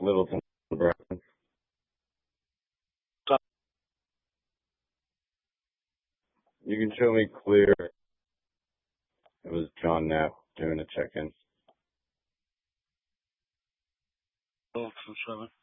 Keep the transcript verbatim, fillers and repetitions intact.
Littleton, Nebraska. You can show me clear. It was John Knapp doing a check-in. Oh, from seven.